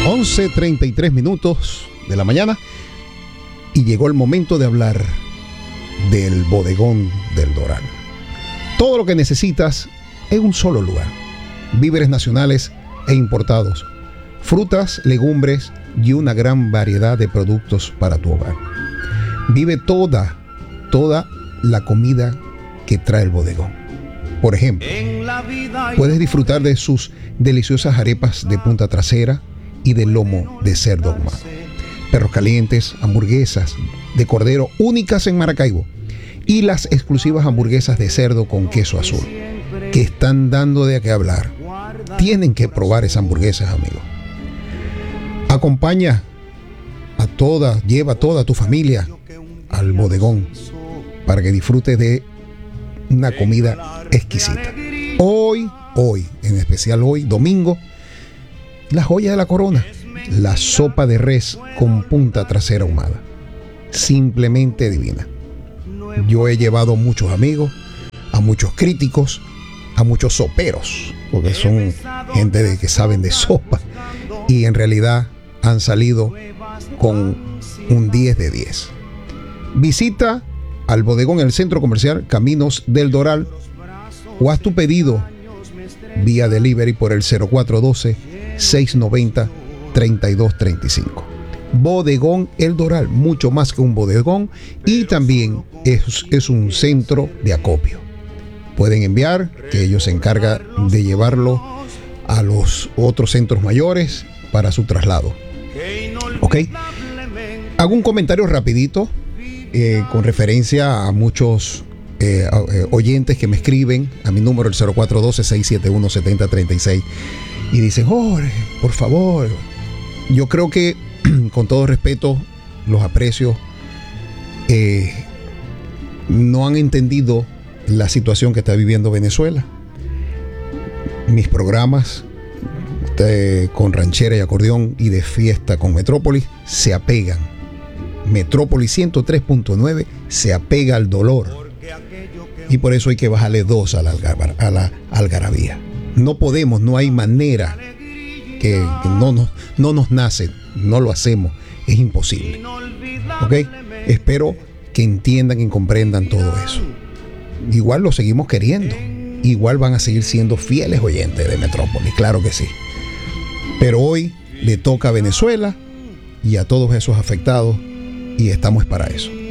11:33 de la mañana y llegó el momento de hablar del bodegón del Doral. Todo lo que necesitas en un solo lugar. Víveres nacionales e importados, frutas, legumbres y una gran variedad de productos para tu hogar. Vive toda la comida que trae el bodegón. Por ejemplo, puedes disfrutar de sus deliciosas arepas de punta trasera y de lomo de cerdo ahumado, perros calientes, hamburguesas de cordero únicas en Maracaibo y las exclusivas hamburguesas de cerdo con queso azul, que están dando de qué hablar. Tienen que probar esas hamburguesas, amigos. Acompaña lleva a toda tu familia al bodegón para que disfrutes de una comida exquisita. Hoy, en especial hoy, domingo, la joya de la corona, la sopa de res con punta trasera ahumada. Simplemente divina. Yo he llevado a muchos amigos, a muchos críticos, a muchos soperos, porque son gente que saben de sopa y en realidad han salido con un 10 de 10. Visita al bodegón en el Centro Comercial Caminos del Doral o haz tu pedido vía delivery por el 0412-690-3235. Bodegón El Doral, mucho más que un bodegón, y también es un centro de acopio. Pueden enviar, que ellos se encargan de llevarlo a los otros centros mayores para su traslado. ¿Ok? Hago un comentario rapidito con referencia a muchos oyentes que me escriben a mi número, el 0412-671-7036, y dicen: Jorge, por favor. Yo creo que, con todo respeto, los aprecio, no han entendido la situación que está viviendo Venezuela. Mis programas con ranchera y acordeón y de fiesta con Metrópolis se apegan. Metrópolis 103.9 se apega al dolor, y por eso hay que bajarle 2 a la algarabía. No podemos, no hay manera, que no nos nace, no lo hacemos, es imposible. ¿Ok? Espero que entiendan y comprendan todo eso. Igual lo seguimos queriendo, igual van a seguir siendo fieles oyentes de Metrópolis, claro que sí. Pero hoy le toca a Venezuela y a todos esos afectados, y estamos para eso.